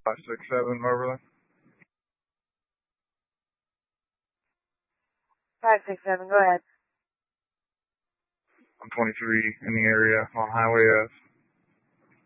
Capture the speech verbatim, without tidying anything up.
five six seven, Moberly. five six seven, go ahead. I'm twenty-three in the area on Highway F.